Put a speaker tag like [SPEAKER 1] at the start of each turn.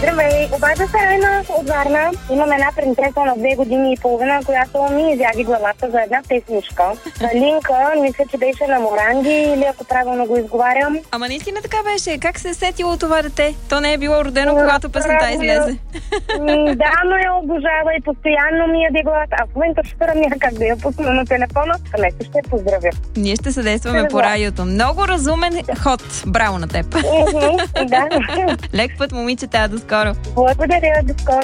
[SPEAKER 1] Здравей, обажда се Айна от Варна. Имам една принцеса на 2 години и половина, която ми изяги главата за една песничка. Линка, мисля, че беше на Моранди, или ако правилно го изговарям.
[SPEAKER 2] Ама наистина така беше. Как се е сетило това дете? То не е било родено, когато песента излезе.
[SPEAKER 1] Да, но я обожава и постоянно ми яде главата. А в момента ще спра някак да я пусна на телефона, където ще я поздравя.
[SPEAKER 2] Ние ще съдействаме по радиото. Много разумен ход. Браво на теб.
[SPEAKER 1] Да.
[SPEAKER 2] Лек път, момичета, до скоро.
[SPEAKER 1] Благодаря, до скоро.